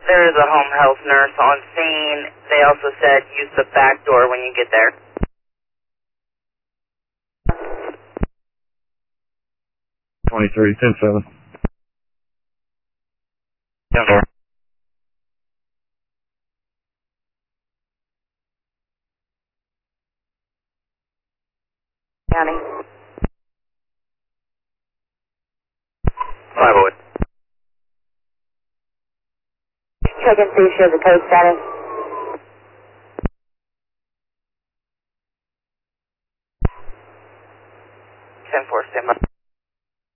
There is a home health nurse on scene. They also said use the back door when you get there. 23, 10-7. Down door. County. 508. Check and see if she has a code status.